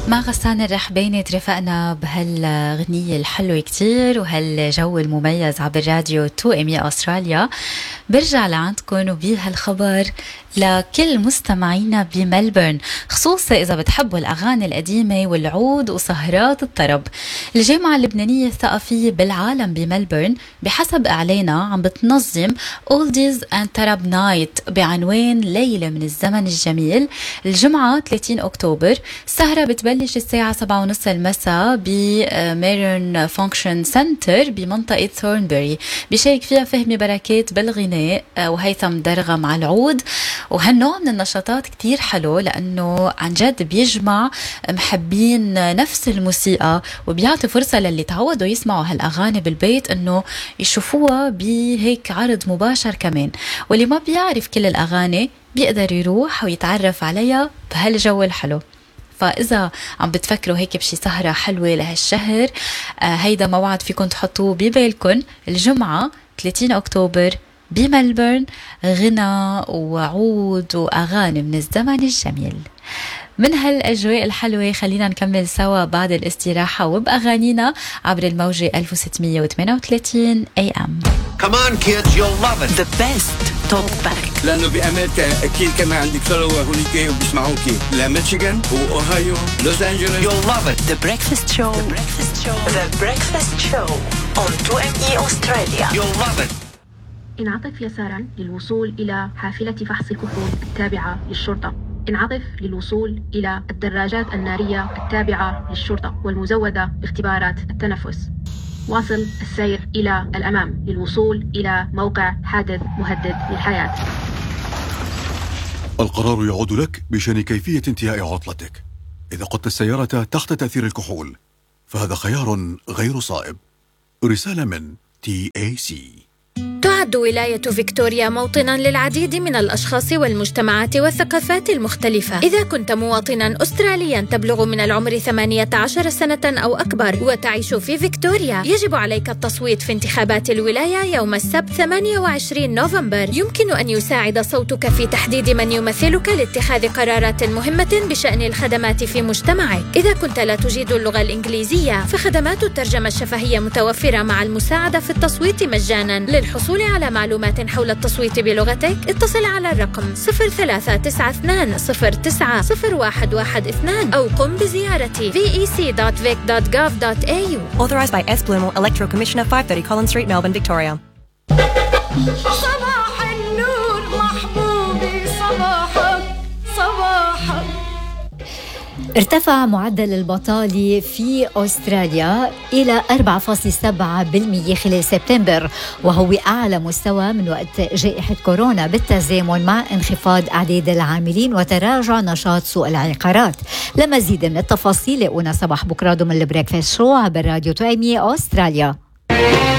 مع غسان الرحباني ترافقنا بهالغنية الحلوة كتير وهالجو المميز عبر راديو 2ME أستراليا. برجع لعندكم وبهالخبر لكل مستمعينا بملبورن، خصوصا إذا بتحبوا الأغاني القديمة والعود وسهرات الطرب. الجامعة اللبنانية الثقافية بالعالم بملبورن بحسب إعلانها عم بتنظم Oldies and Tarab Night بعنوان ليلة من الزمن الجميل الجمعة 30 أكتوبر. السهرة بتبلش الساعة 7:30 المساء بميرن فانكشن سنتر بمنطقة ثورنبري. بيشارك فيها فهمي بركات بالغناء وهيثم درغم على العود. وهالنوع من النشاطات كتير حلو لأنه عن جد بيجمع محبين نفس الموسيقى وبيعطي فرصة للي تعودوا يسمعوا هالأغاني بالبيت أنه يشوفوها بهيك عرض مباشر كمان. واللي ما بيعرف كل الأغاني بيقدر يروح ويتعرف عليها بهالجو الحلو. فإذا عم بتفكروا هيك بشي سهرة حلوة لهالشهر، هيدا موعد فيكن تحطوه ببالكن. الجمعة 30 أكتوبر بملبورن، غنى وعود وأغاني من الزمن الجميل. من هالأجواء الحلوة خلينا نكمل سوا بعد الاستراحة وبأغانينا عبر الموجة 1638 AM. Come on kids, you'll love it. The best talk back. لأنه بأمريكا أكيد كمان عندك ثروة هونيك وبيسمعوكي لميشيغان وأوهايو لوس أنجلوس. You'll love it. The Breakfast Show. The Breakfast Show. The Breakfast Show on 2ME Australia. You'll love it. انعطف يسارا للوصول إلى حافلة فحص الكحول التابعة للشرطة. انعطف للوصول إلى الدراجات النارية التابعة للشرطة والمزودة باختبارات التنفس. واصل السير إلى الأمام للوصول إلى موقع حادث مهدد للحياة. القرار يعود لك بشأن كيفية انتهاء عطلتك. إذا قدت السيارة تحت تأثير الكحول فهذا خيار غير صائب. رسالة من TAC. تعد ولاية فيكتوريا موطناً للعديد من الأشخاص والمجتمعات والثقافات المختلفة. إذا كنت مواطناً أسترالياً تبلغ من العمر 18 سنة أو أكبر وتعيش في فيكتوريا، يجب عليك التصويت في انتخابات الولاية يوم السبت 28 نوفمبر. يمكن أن يساعد صوتك في تحديد من يمثلك لاتخاذ قرارات مهمة بشأن الخدمات في مجتمعك. إذا كنت لا تجيد اللغة الإنجليزية فخدمات الترجمة الشفهية متوفرة مع المساعدة في التصويت مجاناً. للحصول على معلومات حول التصويت بلغتك اتصل على الرقم 0392090112 أو قم بزيارة vec.vic.gov.au. Authorised by S. Blumel, Electoral Commissioner, 530 Collins Street, Melbourne, Victoria. صباح النور محبوبي، صباحك صباحك. ارتفع معدل البطالة في أستراليا إلى 4.7% خلال سبتمبر، وهو أعلى مستوى من وقت جائحة كورونا، بالتزامن مع انخفاض أعداد العاملين وتراجع نشاط سوق العقارات. لمزيد من التفاصيل لاقونا صباح بكرة ضمن البريكفاست شو عبر راديو 2ME أستراليا.